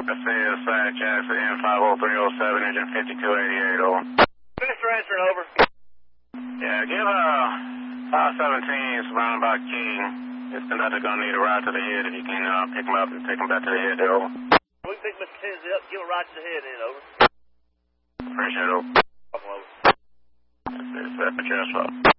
This is Jackson N50307, engine 5288, over. Finish transferring, over. Yeah, give 517 surrounded by King. This conductor gonna need a ride to the head if you can pick him up and take him back to the head there, over. We can pick Mr. Tinsley up, give a ride to the head in, over. Appreciate it, over. Over. This is Jasper.